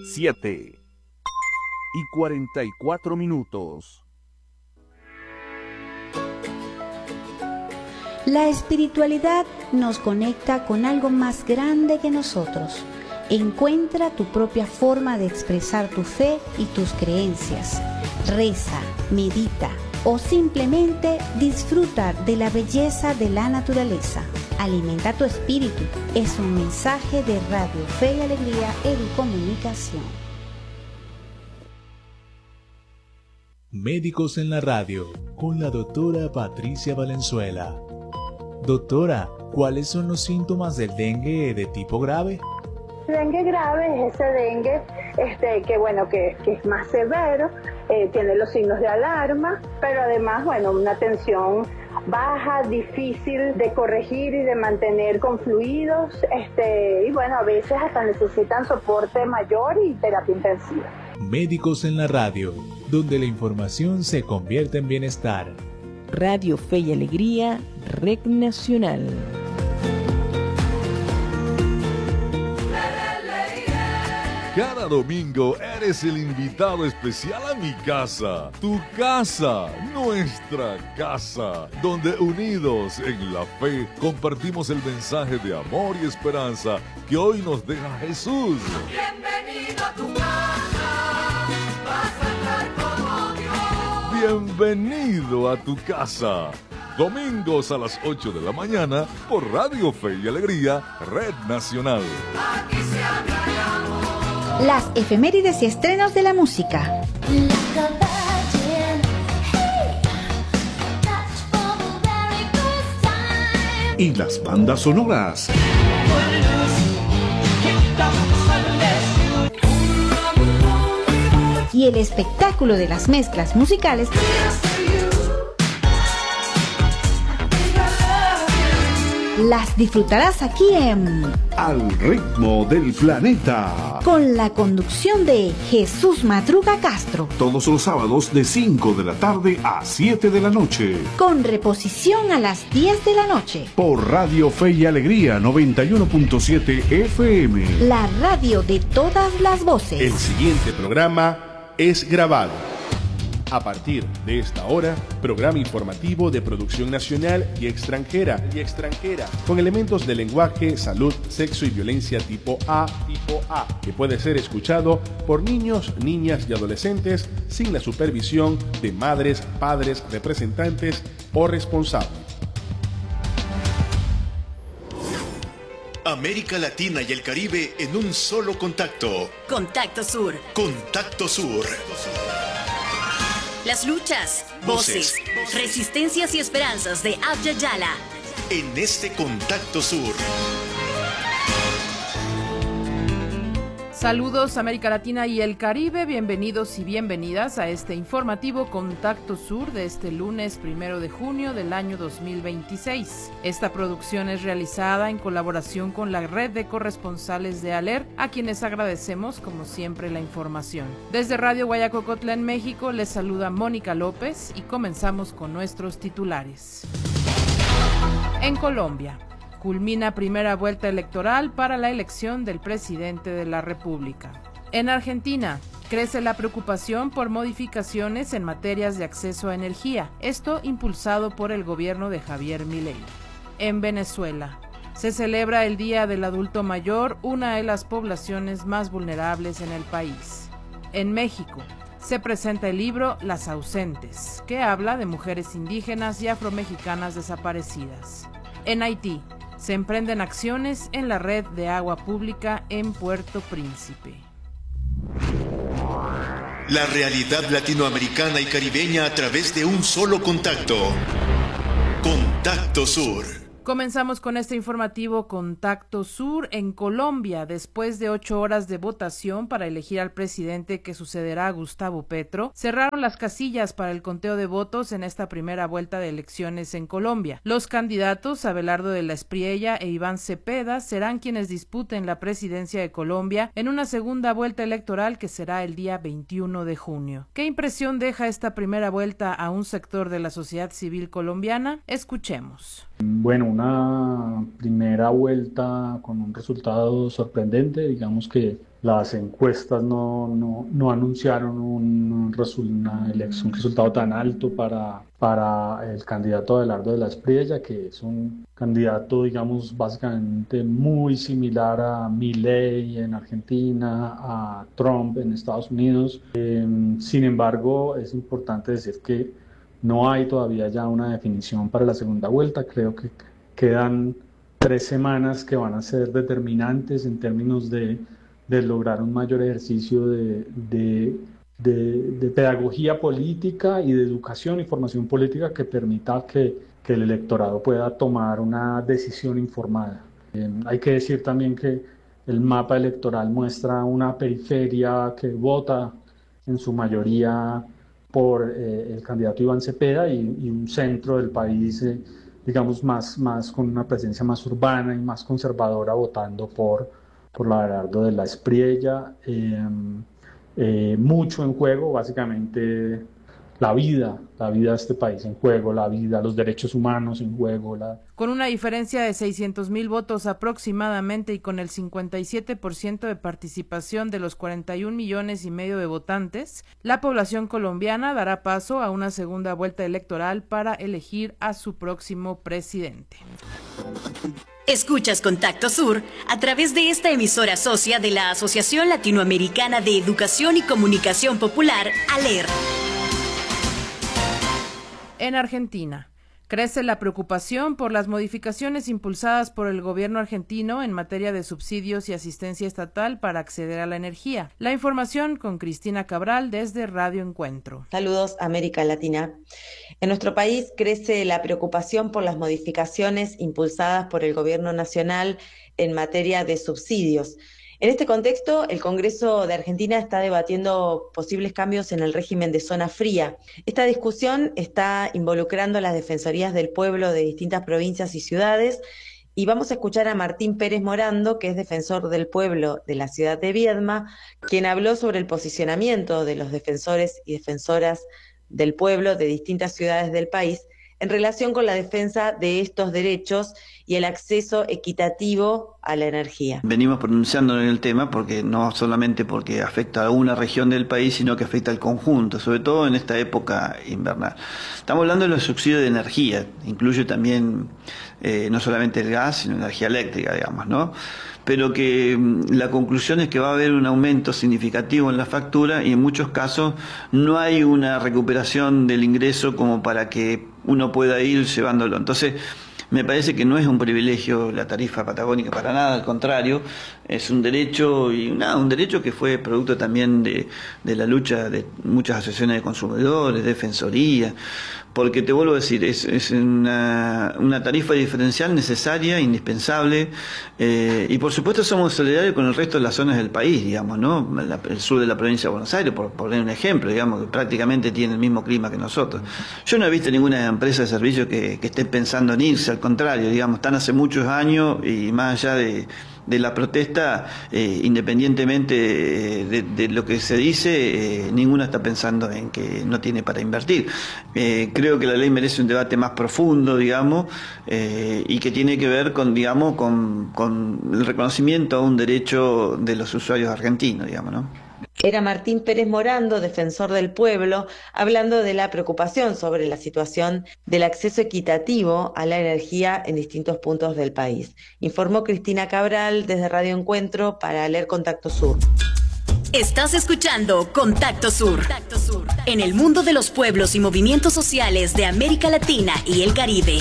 7:44. La espiritualidad nos conecta con algo más grande que nosotros. Encuentra tu propia forma de expresar tu fe y tus creencias. Reza, medita o simplemente disfruta de la belleza de la naturaleza. Alimenta tu espíritu. Es un mensaje de Radio Fe y Alegría Educomunicación. Médicos en la Radio, con la doctora Patricia Valenzuela. Doctora, ¿cuáles son los síntomas del dengue de tipo grave? El dengue grave es ese dengue que es más severo, tiene los signos de alarma, pero además, una tensión baja, difícil de corregir y de mantener con fluidos, a veces hasta necesitan soporte mayor y terapia intensiva. Médicos en la Radio, donde la información se convierte en bienestar. Radio Fe y Alegría, Red Nacional. Cada domingo eres el invitado especial a mi casa, tu casa, nuestra casa, donde unidos en la fe compartimos el mensaje de amor y esperanza que hoy nos deja Jesús. Bienvenido a tu casa, vas a estar como Dios. Bienvenido a tu casa. Domingos a las 8 de la mañana por Radio Fe y Alegría, Red Nacional. Aquí se habla de amor. Las efemérides y estrenos de la música. Y las bandas sonoras. Y el espectáculo de las mezclas musicales. Las disfrutarás aquí en Al ritmo del planeta, con la conducción de Jesús Madruga Castro. todos los sábados de 5 de la tarde a 7 de la noche. Con reposición a las 10 de la noche. Por Radio Fe y Alegría 91.7 FM. La radio de todas las voces. El siguiente programa es grabado. A partir de esta hora, programa informativo de producción nacional y extranjera, con elementos de lenguaje, salud, sexo y violencia tipo A, que puede ser escuchado por niños, niñas y adolescentes sin la supervisión de madres, padres, representantes o responsables. América Latina y el Caribe en un solo contacto. Contacto Sur. Contacto Sur. Las luchas, voces, resistencias y esperanzas de Abya Yala. En este Contacto Sur. Saludos América Latina y el Caribe, bienvenidos y bienvenidas a este informativo Contacto Sur de este lunes 1 de junio del año 2026. Esta producción es realizada en colaboración con la red de corresponsales de ALER, a quienes agradecemos como siempre la información. Desde Radio Guayacocotla en México les saluda Mónica López y comenzamos con nuestros titulares. En Colombia, culmina primera vuelta electoral para la elección del presidente de la República. En Argentina, crece la preocupación por modificaciones en materias de acceso a energía, esto impulsado por el gobierno de Javier Milei. En Venezuela, se celebra el Día del Adulto Mayor, una de las poblaciones más vulnerables en el país. En México, se presenta el libro Las Ausentes, que habla de mujeres indígenas y afromexicanas desaparecidas. En Haití, se emprenden acciones en la red de agua pública en Puerto Príncipe. La realidad latinoamericana y caribeña a través de un solo contacto. Contacto Sur. Comenzamos con este informativo Contacto Sur. En Colombia, después de 8 horas de votación para elegir al presidente que sucederá a Gustavo Petro, cerraron las casillas para el conteo de votos en esta primera vuelta de elecciones en Colombia. Los candidatos Abelardo de la Espriella e Iván Cepeda serán quienes disputen la presidencia de Colombia en una segunda vuelta electoral que será el día 21 de junio. ¿Qué impresión deja esta primera vuelta a un sector de la sociedad civil colombiana? Escuchemos. Bueno, una primera vuelta con un resultado sorprendente, digamos que las encuestas no anunciaron un resultado tan alto para el candidato Abelardo de la Espriella, que es un candidato, digamos, básicamente muy similar a Milei en Argentina, a Trump en Estados Unidos. Sin embargo, es importante decir que no hay todavía ya una definición para la segunda vuelta. Creo que quedan 3 semanas que van a ser determinantes en términos de lograr un mayor ejercicio de pedagogía política y de educación y formación política que permita que el electorado pueda tomar una decisión informada. Hay que decir también que el mapa electoral muestra una periferia que vota en su mayoría por el candidato Iván Cepeda y un centro del país, digamos, más con una presencia más urbana y más conservadora votando por Abelardo de la Espriella. Mucho en juego, básicamente la vida de este país en juego, los derechos humanos en juego. Con una diferencia de 600,000 votos aproximadamente y con el 57% de participación de los 41,5 millones de votantes, la población colombiana dará paso a una segunda vuelta electoral para elegir a su próximo presidente. Escuchas Contacto Sur a través de esta emisora socia de la Asociación Latinoamericana de Educación y Comunicación Popular, ALER. En Argentina, crece la preocupación por las modificaciones impulsadas por el gobierno argentino en materia de subsidios y asistencia estatal para acceder a la energía. La información con Cristina Cabral desde Radio Encuentro. Saludos, América Latina. En nuestro país crece la preocupación por las modificaciones impulsadas por el gobierno nacional en materia de subsidios. En este contexto, el Congreso de Argentina está debatiendo posibles cambios en el régimen de zona fría. Esta discusión está involucrando a las defensorías del pueblo de distintas provincias y ciudades, y vamos a escuchar a Martín Pérez Morando, que es defensor del pueblo de la ciudad de Viedma, quien habló sobre el posicionamiento de los defensores y defensoras del pueblo de distintas ciudades del país en relación con la defensa de estos derechos y el acceso equitativo a la energía. Venimos pronunciándonos en el tema porque no solamente porque afecta a una región del país, sino que afecta al conjunto, sobre todo en esta época invernal. Estamos hablando de los subsidios de energía, incluye también no solamente el gas, sino energía eléctrica, digamos, ¿no? Pero que la conclusión es que va a haber un aumento significativo en la factura y en muchos casos no hay una recuperación del ingreso como para que uno pueda ir llevándolo. Entonces, me parece que no es un privilegio la tarifa patagónica para nada, al contrario, es un derecho y un derecho que fue producto también de la lucha de muchas asociaciones de consumidores, defensoría, porque te vuelvo a decir, es una tarifa diferencial necesaria, indispensable, y por supuesto somos solidarios con el resto de las zonas del país, digamos, ¿no? El sur de la provincia de Buenos Aires, por poner un ejemplo, digamos, que prácticamente tiene el mismo clima que nosotros. Yo no he visto ninguna empresa de servicio que esté pensando en irse, al contrario, digamos, están hace muchos años y más allá de la protesta, independientemente de lo que se dice, ninguna está pensando en que no tiene para invertir. Creo que la ley merece un debate más profundo, digamos, y que tiene que ver con el reconocimiento a un derecho de los usuarios argentinos, digamos, ¿no? Era Martín Pérez Morando, defensor del pueblo, hablando de la preocupación sobre la situación del acceso equitativo a la energía en distintos puntos del país. Informó Cristina Cabral desde Radio Encuentro para ALER Contacto Sur. Estás escuchando Contacto Sur. En el mundo de los pueblos y movimientos sociales de América Latina y el Caribe.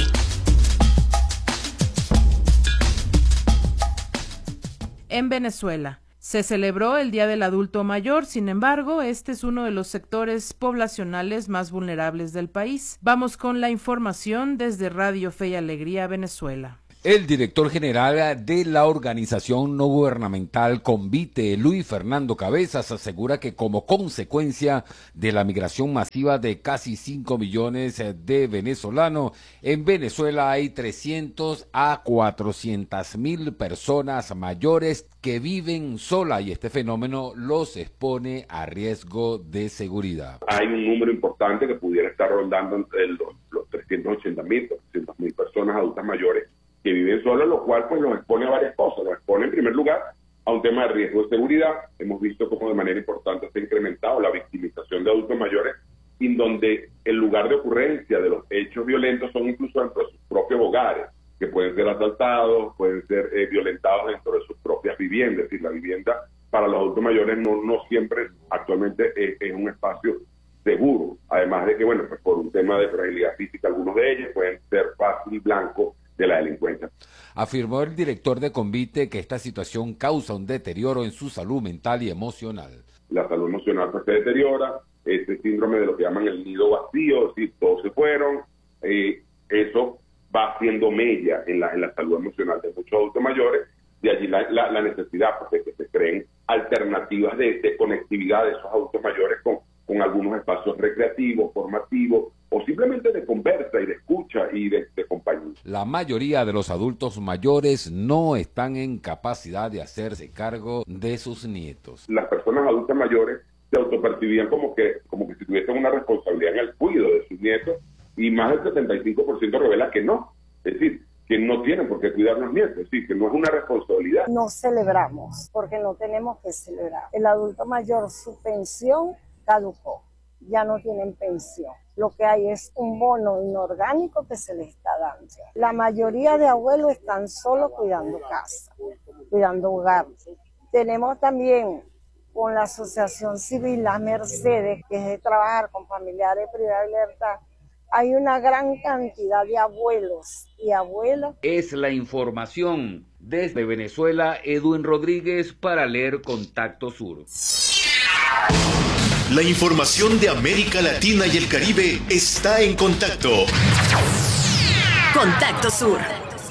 En Venezuela se celebró el Día del Adulto Mayor, sin embargo, este es uno de los sectores poblacionales más vulnerables del país. Vamos con la información desde Radio Fe y Alegría, Venezuela. El director general de la organización no gubernamental Convite, Luis Fernando Cabezas, asegura que como consecuencia de la migración masiva de casi 5 millones de venezolanos, en Venezuela hay 300 a 400,000 personas mayores que viven sola y este fenómeno los expone a riesgo de seguridad. Hay un número importante que pudiera estar rondando entre los 380,000, 400,000 personas adultas mayores que viven solos, lo cual pues los expone a varias cosas. Los expone en primer lugar a un tema de riesgo de seguridad. Hemos visto cómo de manera importante se ha incrementado la victimización de adultos mayores, en donde el lugar de ocurrencia de los hechos violentos son incluso dentro de sus propios hogares, que pueden ser asaltados, pueden ser violentados dentro de sus propias viviendas. Es decir, la vivienda para los adultos mayores no siempre actualmente es un espacio seguro. Además de que, bueno, pues por un tema de fragilidad física, algunos de ellos pueden ser fácil blanco de la delincuencia. Afirmó el director de Convite que esta situación causa un deterioro en su salud mental y emocional. La salud emocional pues se deteriora, este síndrome de lo que llaman el nido vacío, es decir, todos se fueron, eso va haciendo mella en la salud emocional de muchos adultos mayores, de allí la necesidad pues, de que se creen alternativas de conectividad de esos adultos mayores con algunos espacios recreativos, formativos, o simplemente de conversa y de escucha y de compañía. La mayoría de los adultos mayores no están en capacidad de hacerse cargo de sus nietos. Las personas adultas mayores se autopercibían como que si tuviesen una responsabilidad en el cuidado de sus nietos, y más del 75% revela que no. Es decir, que no tienen por qué cuidar los nietos, es decir, que no es una responsabilidad. No celebramos, porque no tenemos que celebrar. El adulto mayor, su pensión caducó, ya no tienen pensión. Lo que hay es un bono inorgánico que se les está dando. La mayoría de abuelos están solo cuidando casa, cuidando hogar. Tenemos también con la Asociación Civil Las Mercedes, que es de trabajar con familiares privados de libertad, hay una gran cantidad de abuelos y abuelas. Es la información desde Venezuela, Edwin Rodríguez para Leer Contacto Sur. La información de América Latina y el Caribe está en Contacto. Contacto Sur.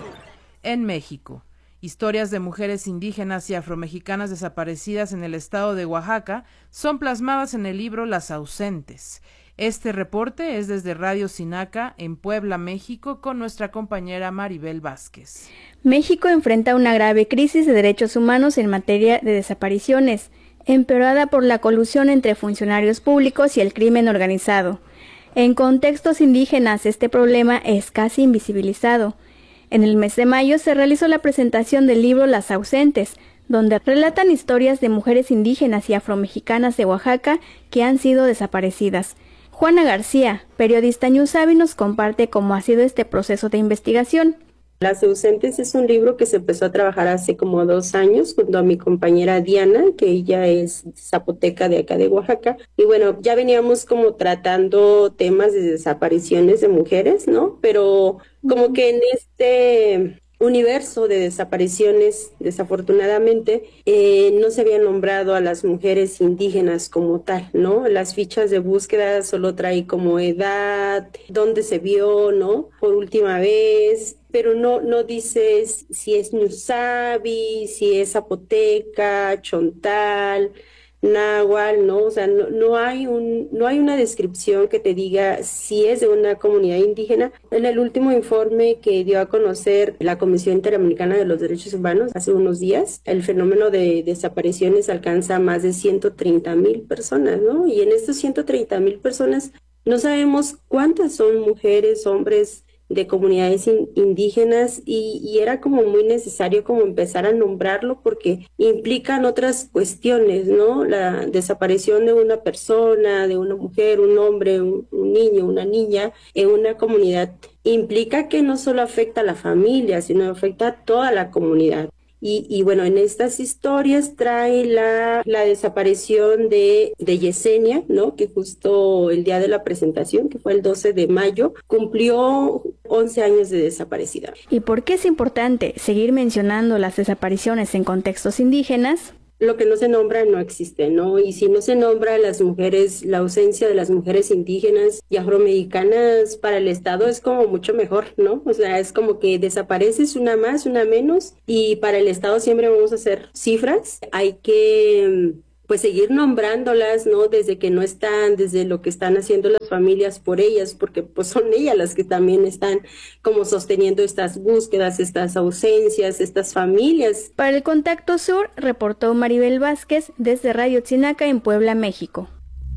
En México, historias de mujeres indígenas y afromexicanas desaparecidas en el estado de Oaxaca son plasmadas en el libro Las Ausentes. Este reporte es desde Radio Sinaca en Puebla, México, con nuestra compañera Maribel Vázquez. México enfrenta una grave crisis de derechos humanos en materia de desapariciones, empeorada por la colusión entre funcionarios públicos y el crimen organizado. En contextos indígenas, este problema es casi invisibilizado. En el mes de mayo se realizó la presentación del libro Las Ausentes, donde relatan historias de mujeres indígenas y afromexicanas de Oaxaca que han sido desaparecidas. Juana García, periodista Ñusabi, nos comparte cómo ha sido este proceso de investigación. Las Ausentes es un libro que se empezó a trabajar hace como 2 años junto a mi compañera Diana, que ella es zapoteca de acá de Oaxaca. Y bueno, ya veníamos como tratando temas de desapariciones de mujeres, ¿no? Pero como que en este universo de desapariciones, desafortunadamente, no se había nombrado a las mujeres indígenas como tal, ¿no? Las fichas de búsqueda solo trae como edad, dónde se vio, ¿no? Por última vez, pero no dices si es Ñusabi, si es zapoteca, chontal, náhuatl, ¿no? O sea, no hay una descripción que te diga si es de una comunidad indígena. En el último informe que dio a conocer la Comisión Interamericana de los Derechos Humanos hace unos días, el fenómeno de desapariciones alcanza a más de 130,000 personas, ¿no? Y en estos 130,000 personas no sabemos cuántas son mujeres, hombres de comunidades indígenas y era como muy necesario como empezar a nombrarlo porque implican otras cuestiones, ¿no? La desaparición de una persona, de una mujer, un hombre, un niño, una niña en una comunidad implica que no solo afecta a la familia, sino afecta a toda la comunidad. Y bueno, en estas historias trae la desaparición de Yesenia, ¿no? Que justo el día de la presentación, que fue el 12 de mayo, cumplió 11 años de desaparecida. ¿Y por qué es importante seguir mencionando las desapariciones en contextos indígenas? Lo que no se nombra no existe, ¿no? Y si no se nombra a las mujeres, la ausencia de las mujeres indígenas y afromexicanas para el Estado es como mucho mejor, ¿no? O sea, es como que desapareces una más, una menos, y para el Estado siempre vamos a hacer cifras. Hay que pues seguir nombrándolas, ¿no? Desde que no están, desde lo que están haciendo las familias por ellas, porque pues son ellas las que también están como sosteniendo estas búsquedas, estas ausencias, estas familias. Para el Contacto Sur, reportó Maribel Vázquez desde Radio Chinaca en Puebla, México.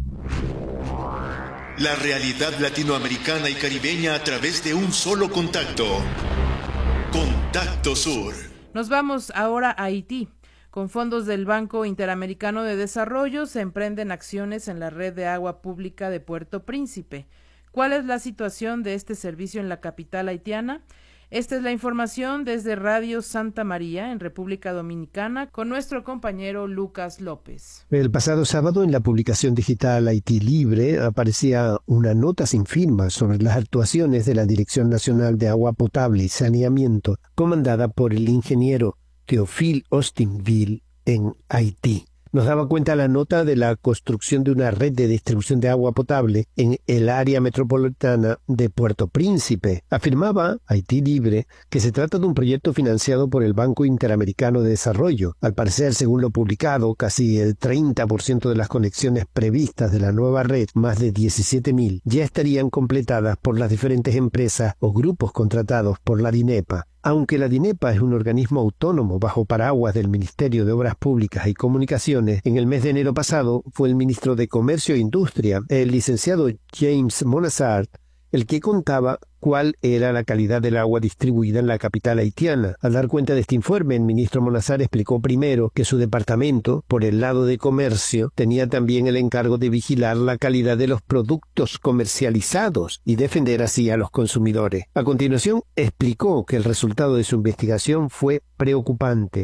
La realidad latinoamericana y caribeña a través de un solo contacto. Contacto Sur. Nos vamos ahora a Haití. Con fondos del Banco Interamericano de Desarrollo se emprenden acciones en la red de agua pública de Puerto Príncipe. ¿Cuál es la situación de este servicio en la capital haitiana? Esta es la información desde Radio Santa María, en República Dominicana, con nuestro compañero Lucas López. El pasado sábado, en la publicación digital Haití Libre, aparecía una nota sin firma sobre las actuaciones de la Dirección Nacional de Agua Potable y Saneamiento, comandada por el ingeniero Théophile Austinville en Haití. Nos daba cuenta la nota de la construcción de una red de distribución de agua potable en el área metropolitana de Puerto Príncipe. Afirmaba Haití Libre que se trata de un proyecto financiado por el Banco Interamericano de Desarrollo. Al parecer, según lo publicado, casi el 30% de las conexiones previstas de la nueva red, más de 17.000, ya estarían completadas por las diferentes empresas o grupos contratados por la DINEPA. Aunque la DINEPA es un organismo autónomo bajo paraguas del Ministerio de Obras Públicas y Comunicaciones, en el mes de enero pasado fue el ministro de Comercio e Industria, el licenciado James Monazart, el que contaba cuál era la calidad del agua distribuida en la capital haitiana. Al dar cuenta de este informe, el ministro Monazart explicó primero que su departamento, por el lado de comercio, tenía también el encargo de vigilar la calidad de los productos comercializados y defender así a los consumidores. A continuación, explicó que el resultado de su investigación fue preocupante.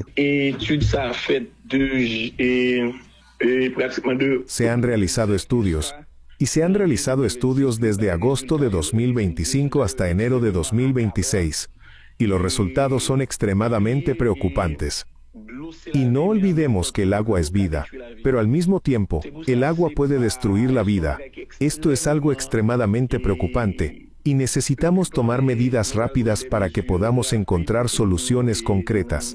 Se han realizado estudios. Y se han realizado estudios desde agosto de 2025 hasta enero de 2026, y los resultados son extremadamente preocupantes. Y no olvidemos que el agua es vida, pero al mismo tiempo, el agua puede destruir la vida. Esto es algo extremadamente preocupante, y necesitamos tomar medidas rápidas para que podamos encontrar soluciones concretas.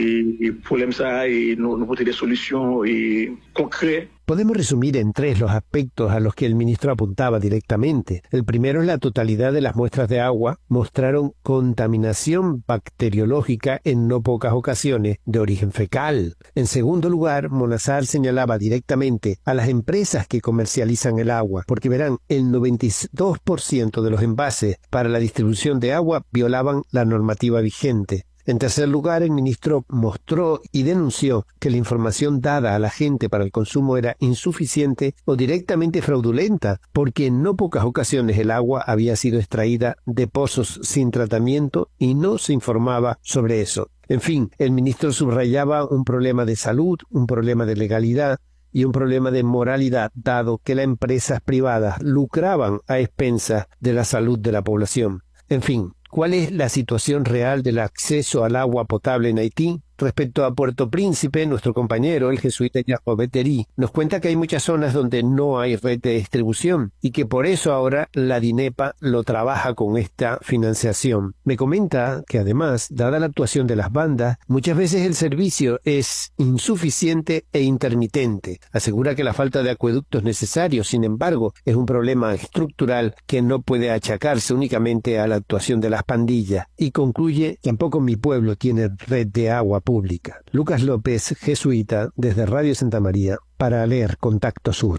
Podemos resumir en tres los aspectos a los que el ministro apuntaba directamente. El primero es la totalidad de las muestras de agua mostraron contaminación bacteriológica en no pocas ocasiones de origen fecal. En segundo lugar, Monazart señalaba directamente a las empresas que comercializan el agua, porque verán, el 92% de los envases para la distribución de agua violaban la normativa vigente. En tercer lugar, el ministro mostró y denunció que la información dada a la gente para el consumo era insuficiente o directamente fraudulenta, porque en no pocas ocasiones el agua había sido extraída de pozos sin tratamiento y no se informaba sobre eso. En fin, el ministro subrayaba un problema de salud, un problema de legalidad y un problema de moralidad, dado que las empresas privadas lucraban a expensas de la salud de la población. En fin, ¿cuál es la situación real del acceso al agua potable en Haití? Respecto a Puerto Príncipe, nuestro compañero, el jesuita Jacob Terry, nos cuenta que hay muchas zonas donde no hay red de distribución y que por eso ahora la DINEPA lo trabaja con esta financiación. Me comenta que además, dada la actuación de las bandas, muchas veces el servicio es insuficiente e intermitente. Asegura que la falta de acueductos necesarios, sin embargo, es un problema estructural que no puede achacarse únicamente a la actuación de las pandillas. Y concluye, tampoco mi pueblo tiene red de agua pública. Lucas López, jesuita, desde Radio Santa María, para leer Contacto Sur.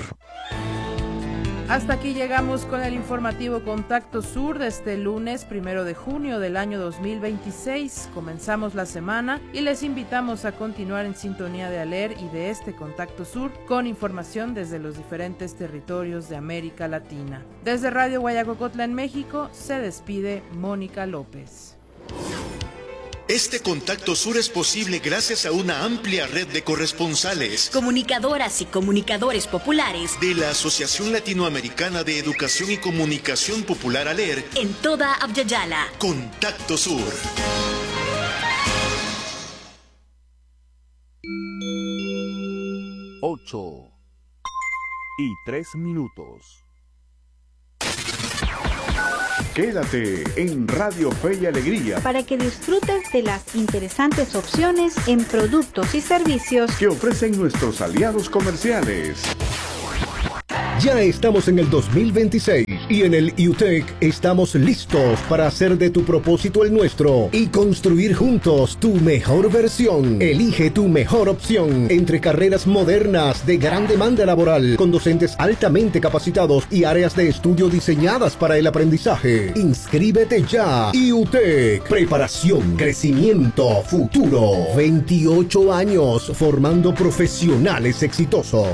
Hasta aquí llegamos con el informativo Contacto Sur de este lunes 1 de junio del año 2026. Comenzamos la semana y les invitamos a continuar en sintonía de ALER y de este Contacto Sur con información desde los diferentes territorios de América Latina. Desde Radio Guayacocotla en México se despide Mónica López. Este Contacto Sur es posible gracias a una amplia red de corresponsales, comunicadoras y comunicadores populares de la Asociación Latinoamericana de Educación y Comunicación Popular ALER en toda Abya-Yala. Contacto Sur. Ocho y 3 minutos. Quédate en Radio Fe y Alegría para que disfrutes de las interesantes opciones en productos y servicios que ofrecen nuestros aliados comerciales. Ya estamos en el 2026 Y en el IUTEC estamos listos para hacer de tu propósito el nuestro y construir juntos tu mejor versión. Elige tu mejor opción entre carreras modernas de gran demanda laboral, con docentes altamente capacitados y áreas de estudio diseñadas para el aprendizaje. Inscríbete ya. IUTEC, preparación, crecimiento, futuro. 28 años formando profesionales exitosos.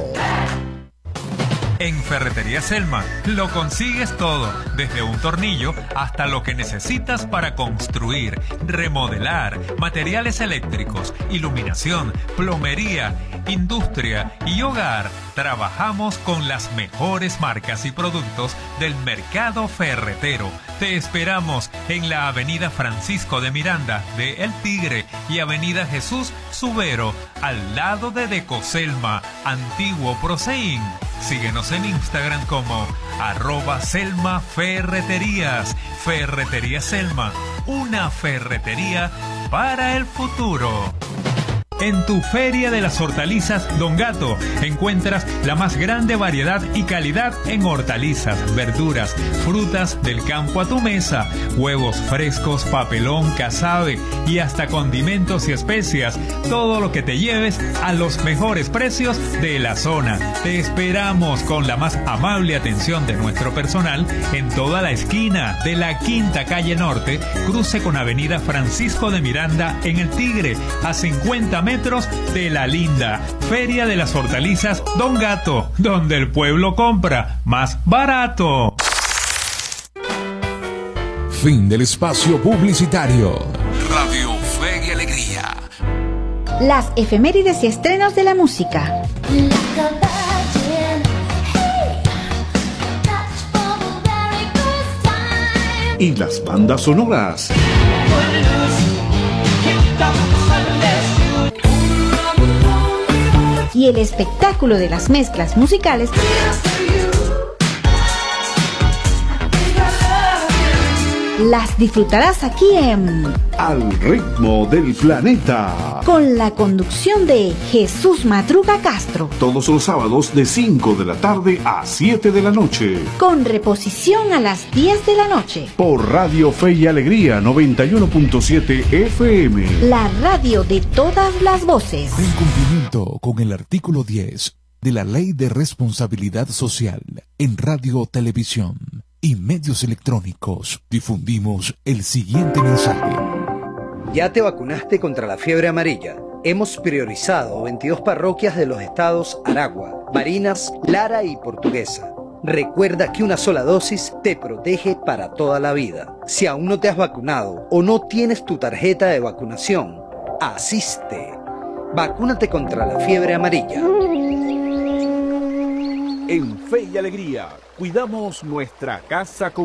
En Ferretería Selma lo consigues todo, desde un tornillo hasta lo que necesitas para construir, remodelar, materiales eléctricos, iluminación, plomería, industria y hogar. Trabajamos con las mejores marcas y productos del mercado ferretero. Te esperamos en la Avenida Francisco de Miranda de El Tigre y Avenida Jesús Subero, al lado de Decoselma, antiguo Proseín. Síguenos en Instagram como @SelmaFerreterías. Ferretería Selma, una ferretería para el futuro. En tu Feria de las Hortalizas Don Gato encuentras la más grande variedad y calidad en hortalizas, verduras, frutas del campo a tu mesa, huevos frescos, papelón, casabe y hasta condimentos y especias. Todo lo que te lleves a los mejores precios de la zona. Te esperamos con la más amable atención de nuestro personal en toda la esquina de la Quinta Calle Norte, cruce con Avenida Francisco de Miranda en El Tigre, a 50 metros de La Linda. Feria de las Hortalizas Don Gato, donde el pueblo compra más barato. Fin del espacio publicitario. Radio Fe y Alegría. Las efemérides y estrenos de la música. Y las bandas sonoras. Y el espectáculo de las mezclas musicales las disfrutarás aquí en Al Ritmo del Planeta, con la conducción de Jesús Madruga Castro, todos los sábados de 5 de la tarde a 7 de la noche, con reposición a las 10 de la noche, por Radio Fe y Alegría 91.7 FM, la radio de todas las voces. En cumplimiento con el artículo 10 de la Ley de Responsabilidad Social en Radio, Televisión y Medios Electrónicos, difundimos el siguiente mensaje. ¿Ya te vacunaste contra la fiebre amarilla? Hemos priorizado 22 parroquias de los estados Aragua, Barinas, Lara y Portuguesa. Recuerda que una sola dosis te protege para toda la vida. Si aún no te has vacunado o no tienes tu tarjeta de vacunación, asiste. Vacúnate contra la fiebre amarilla. En Fe y Alegría, cuidamos nuestra casa